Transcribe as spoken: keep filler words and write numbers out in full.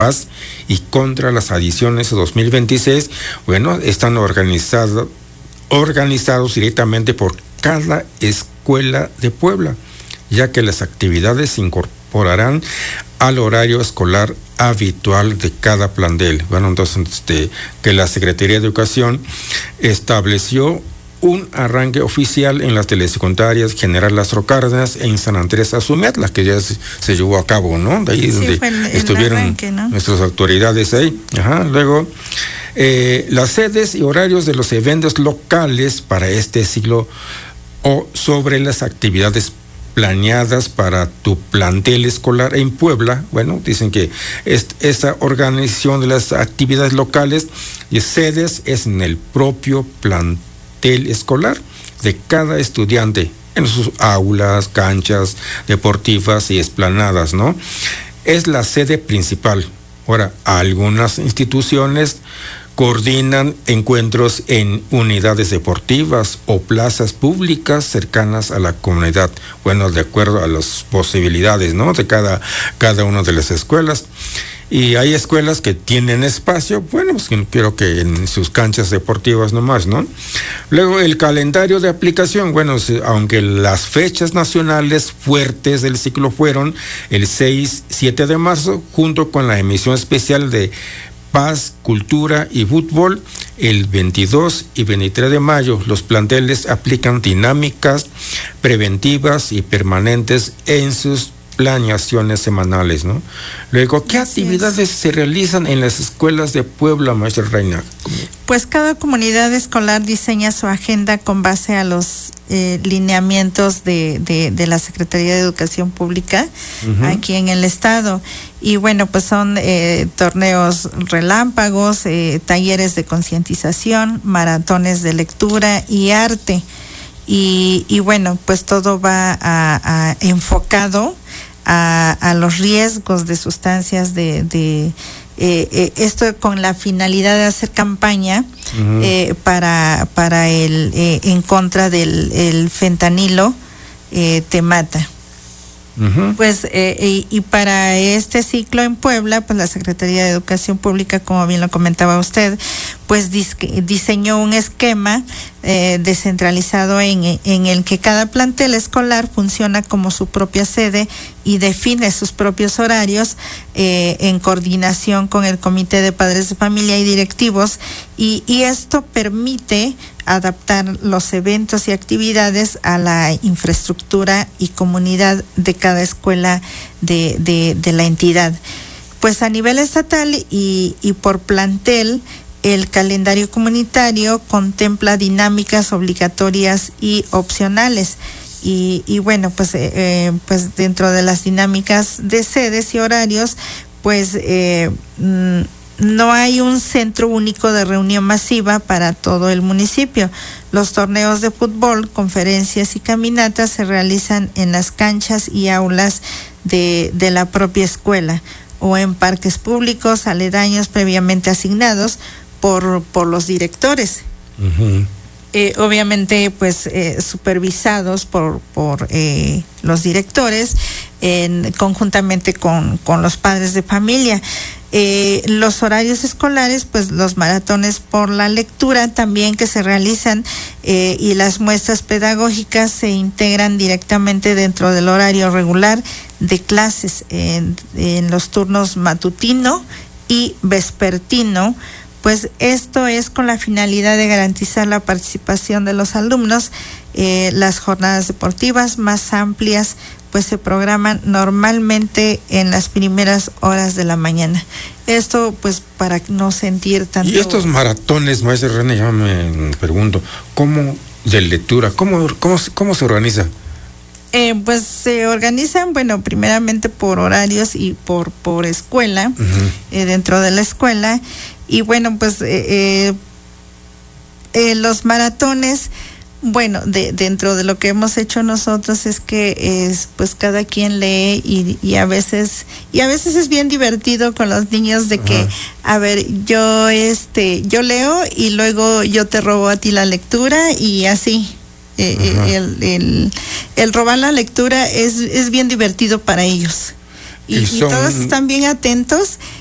paz y contra las adicciones dos mil veintiséis, bueno, están organizados, organizados directamente por cada escuela de Puebla, ya que las actividades se incorporarán al horario escolar habitual de cada plantel. Bueno, entonces, este, que la Secretaría de Educación estableció un arranque oficial en las telesecundarias General Lázaro Cárdenas en San Andrés Azumetla, que ya se, se llevó a cabo, ¿no? De ahí sí, donde el, el estuvieron arranque, ¿no? Nuestras autoridades ahí. Ajá. Luego, eh, las sedes y horarios de los eventos locales para este ciclo o sobre las actividades planeadas para tu plantel escolar en Puebla. Bueno, dicen que es, esa organización de las actividades locales y sedes es en el propio plantel escolar de cada estudiante, en sus aulas, canchas deportivas y esplanadas, ¿no? Es la sede principal. Ahora, algunas instituciones coordinan encuentros en unidades deportivas o plazas públicas cercanas a la comunidad, bueno, de acuerdo a las posibilidades, ¿no?, de cada, cada una de las escuelas. Y hay escuelas que tienen espacio, bueno, pues quiero que en sus canchas deportivas nomás, ¿no? Luego, el calendario de aplicación, bueno, aunque las fechas nacionales fuertes del ciclo fueron el seis, siete de marzo, junto con la emisión especial de Paz, Cultura y Fútbol, el veintidós y veintitrés de mayo, los planteles aplican dinámicas preventivas y permanentes en sus planeaciones semanales, ¿no? Luego, ¿qué Así actividades es. se realizan en las escuelas de Puebla, maestra Reina? Pues cada comunidad escolar diseña su agenda con base a los eh, lineamientos de, de, de la Secretaría de Educación Pública uh-huh. aquí en el estado. Y bueno, pues son eh, torneos relámpagos, eh, talleres de concientización, maratones de lectura y arte. Y, y bueno, pues todo va a, a enfocado a, a los riesgos de sustancias de, de eh, eh, esto con la finalidad de hacer campaña uh-huh. eh, para para el eh, en contra del el fentanilo eh, te mata. Uh-huh. Pues eh, y, y para este ciclo en Puebla, pues la Secretaría de Educación Pública, como bien lo comentaba usted, pues dis- diseñó un esquema eh, descentralizado en, en el que cada plantel escolar funciona como su propia sede y define sus propios horarios eh, en coordinación con el Comité de Padres de Familia y directivos, y, y esto permite adaptar los eventos y actividades a la infraestructura y comunidad de cada escuela de, de, de la entidad. Pues a nivel estatal y, y por plantel, el calendario comunitario contempla dinámicas obligatorias y opcionales. Y, y bueno, pues, eh, pues dentro de las dinámicas de sedes y horarios, pues eh, mm, no hay un centro único de reunión masiva para todo el municipio. Los torneos de fútbol, conferencias y caminatas se realizan en las canchas y aulas de, de la propia escuela o en parques públicos aledaños previamente asignados por, por los directores. Uh-huh. Eh, obviamente, pues, eh, supervisados por, por eh, los directores, en, conjuntamente con, con los padres de familia. Eh, los horarios escolares, pues los maratones por la lectura también que se realizan eh, y las muestras pedagógicas se integran directamente dentro del horario regular de clases en, en los turnos matutino y vespertino. Pues esto es con la finalidad de garantizar la participación de los alumnos. Eh, las jornadas deportivas más amplias pues se programan normalmente en las primeras horas de la mañana. Esto pues para no sentir tanto... Y estos maratones, maestra René, yo me pregunto, ¿cómo de lectura, cómo, cómo, cómo se organiza? Eh, pues se organizan, bueno, primeramente por horarios y por, por escuela, uh-huh. eh, dentro de la escuela. Y bueno, pues eh, eh, eh, los maratones, bueno, de, dentro de lo que hemos hecho nosotros es que es, pues cada quien lee y, y a veces y a veces es bien divertido con los niños de que, a ver, yo este yo leo y luego yo te robo a ti la lectura y así. Eh, el, el, el robar la lectura es, es bien divertido para ellos. Y, y, son... y todos están bien atentos